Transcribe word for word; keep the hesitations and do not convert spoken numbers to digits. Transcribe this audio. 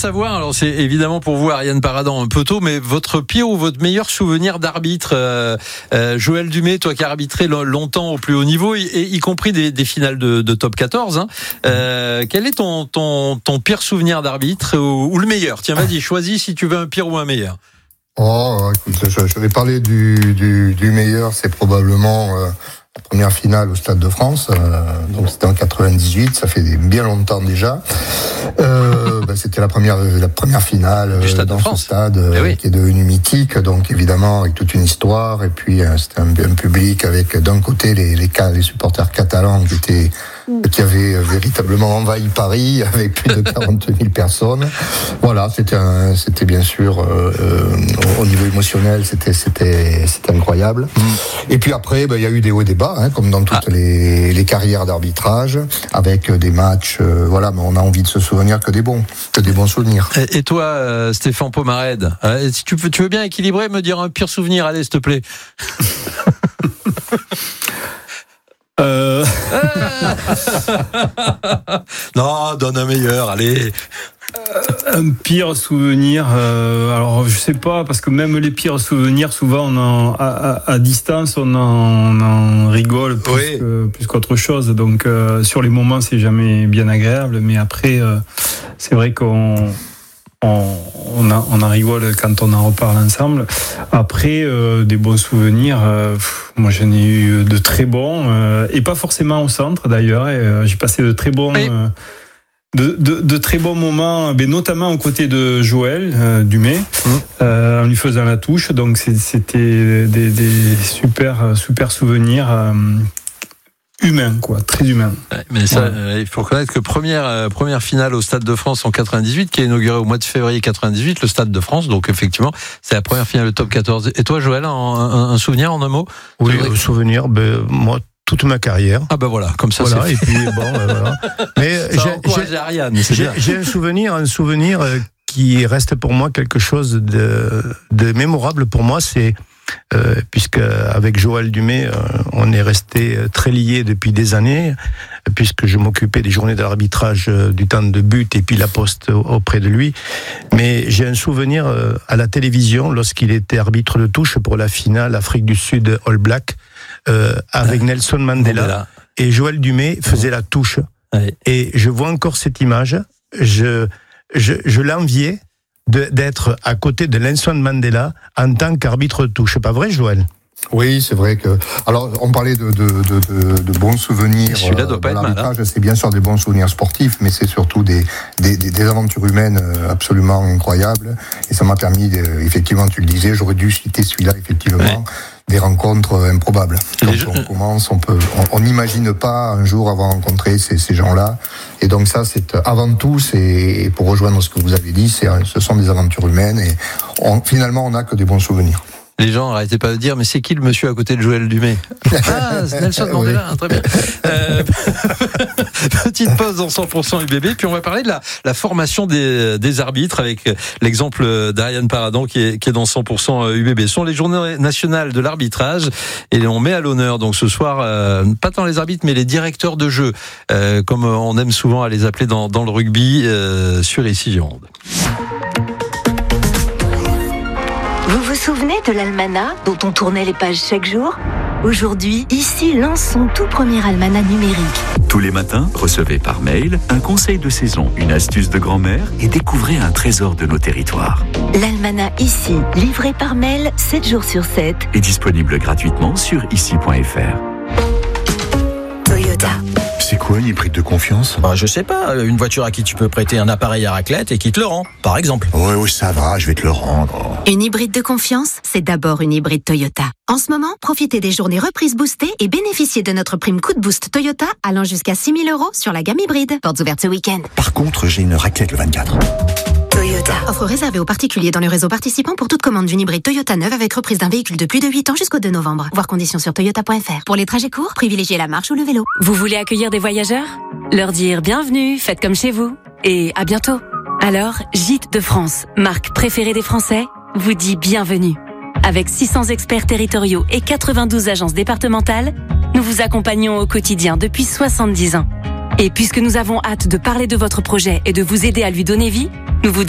savoir, alors c'est évidemment pour vous, Ariane Paradan, un peu tôt, mais votre pire ou votre meilleur souvenir d'arbitre, euh, euh, Joël Dumais, toi qui as arbitré longtemps au plus haut niveau, et, et y compris des, des finales de, de top quatorze, hein, euh, quel est ton, ton, ton pire souvenir d'arbitre ou, ou le meilleur? Tiens, vas-y, choisis si tu veux un pire ou un meilleur. Oh, écoute, je, je vais parler du, du, du meilleur, c'est probablement euh, la première finale au Stade de France, euh, donc c'était en quatre-vingt-dix-huit, ça fait bien longtemps déjà. Euh, bah, c'était la première, la première finale du Stade dans de France. ce stade euh, eh oui. qui est devenu mythique, donc évidemment avec toute une histoire, et puis euh, c'était un, un public avec d'un côté les, les, les supporters catalans qui étaient qui avait véritablement envahi Paris avec plus de quarante mille personnes. Voilà, c'était un, c'était bien sûr euh, au niveau émotionnel, c'était c'était c'était incroyable. Mm. Et puis après, ben il y a eu des hauts et des bas, hein, comme dans toutes ah. les, les carrières d'arbitrage, avec des matchs. Euh, voilà, mais on a envie de se souvenir que des bons, que des bons souvenirs. Et, et toi, euh, Stéphane Pomarède, euh, si tu veux, tu veux bien équilibrer, me dire un pire souvenir, allez, s'il te plaît. Euh... non, donne un meilleur, allez. Un pire souvenir, euh, alors je sais pas, parce que même les pires souvenirs, souvent on en, à, à, à distance, on en, on en rigole plus, oui. que, plus qu'autre chose. Donc euh, sur les moments, c'est jamais bien agréable, mais après, euh, c'est vrai qu'on on, on, a, on en rigole quand on en reparle ensemble. Après, euh, des bons souvenirs, euh, pff, moi j'en ai eu de très bons, euh, et pas forcément au centre d'ailleurs. Et, euh, j'ai passé de très bons, oui. euh, de, de, de très bons moments, mais notamment aux côtés de Joël euh, Dumais, mmh. euh, en lui faisant la touche. Donc c'était des, des super, super souvenirs. Euh, Humain, quoi, très humain. Ouais, mais ça, ouais. euh, il faut reconnaître que première euh, première finale au Stade de France en quatre-vingt-dix-huit, qui est inaugurée au mois de février quatre-vingt-dix-huit, le Stade de France. Donc effectivement, c'est la première finale de top quatorze. Et toi, Joël, un, un, un souvenir en un mot? Oui, un souvenir. Ben moi, toute ma carrière. Ah ben voilà, comme ça. Voilà. C'est et puis bon, euh, voilà. Mais ça j'ai, j'ai, Ariane, c'est j'ai, bien. j'ai un souvenir, un souvenir qui reste pour moi quelque chose de, de mémorable pour moi. C'est Euh, puisque avec Joël Dumais, euh, on est resté très liés depuis des années, puisque je m'occupais des journées de l'arbitrage euh, du temps de but et puis la poste auprès de lui. Mais j'ai un souvenir euh, à la télévision lorsqu'il était arbitre de touche pour la finale Afrique du Sud All Black euh, avec ouais. Nelson Mandela, Mandela et Joël Dumais faisait la touche. Ouais. Et je vois encore cette image. Je je, je l'enviais. De, d'être à côté de Nelson Mandela en tant qu'arbitre de touche. C'est pas vrai, Joël? Oui, c'est vrai que. Alors, on parlait de, de, de, de, de bons souvenirs. Celui-là doit euh, pas être mal. Hein. C'est bien sûr des bons souvenirs sportifs, mais c'est surtout des, des, des, des aventures humaines absolument incroyables. Et ça m'a permis, de, effectivement, tu le disais, j'aurais dû citer celui-là, effectivement. Ouais. Des rencontres improbables. Quand je... on commence, on peut, on n'imagine pas un jour avoir rencontré ces, ces gens-là. Et donc ça, c'est avant tout, c'est pour rejoindre ce que vous avez dit, c'est, ce sont des aventures humaines et on, finalement, on n'a que des bons souvenirs. Les gens n'arrêtaient pas de dire, mais c'est qui le monsieur à côté de Joël Dumais? Ah, c'est Nelson Mandela, oui. Très bien. Euh, petite pause dans cent pour cent U B B, puis on va parler de la, la formation des, des arbitres avec l'exemple d'Ariane Paradan qui est, qui est dans cent pour cent U B B. Ce sont les journées nationales de l'arbitrage et on met à l'honneur donc ce soir, euh, pas tant les arbitres, mais les directeurs de jeu, euh, comme on aime souvent à les appeler dans, dans le rugby, euh, sur ici Gironde. Vous vous souvenez de l'almanach dont on tournait les pages chaque jour? Aujourd'hui, ici lance son tout premier almanach numérique. Tous les matins, recevez par mail un conseil de saison, une astuce de grand-mère et découvrez un trésor de nos territoires. L'almanach ici, livré par mail sept jours sur sept. Et disponible gratuitement sur ici point f r. Toyota. C'est quoi une hybride de confiance? Bah, je sais pas, une voiture à qui tu peux prêter un appareil à raclette et qui te le rend, par exemple. Oui, oui, ça va, je vais te le rendre. Une hybride de confiance, c'est d'abord une hybride Toyota. En ce moment, profitez des journées reprises boostées et bénéficiez de notre prime coup de boost Toyota allant jusqu'à six mille euros sur la gamme hybride. Portes ouvertes ce week-end. Par contre, j'ai une raclette le vingt-quatre. Toyota. Offre réservée aux particuliers dans le réseau participant pour toute commande d'une hybride Toyota neuve avec reprise d'un véhicule de plus de huit ans jusqu'au deux novembre. Voir conditions sur toyota point f r. Pour les trajets courts, privilégiez la marche ou le vélo. Vous voulez accueillir des voyageurs? Leur dire bienvenue, faites comme chez vous. Et à bientôt. Alors, Gîtes de France, marque préférée des Français, vous dit bienvenue. Avec six cents experts territoriaux et quatre-vingt-douze agences départementales, nous vous accompagnons au quotidien depuis soixante-dix ans. Et puisque nous avons hâte de parler de votre projet et de vous aider à lui donner vie, nous vous disons